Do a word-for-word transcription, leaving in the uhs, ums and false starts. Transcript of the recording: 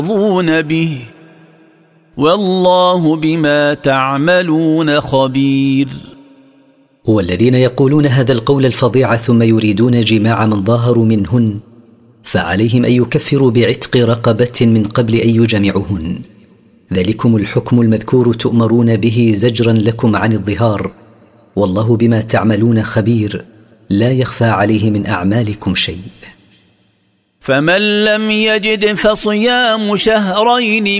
ترضون به والله بما تعملون خبير. والذين يقولون هذا القول الفظيع ثم يريدون جماع من ظاهروا منهن فعليهم أن يكفروا بعتق رقبة من قبل أن يجمعهن، ذلكم الحكم المذكور تؤمرون به زجرا لكم عن الظهار، والله بما تعملون خبير، لا يخفى عليه من أعمالكم شيء. فمن لم يجد فصيام شهرين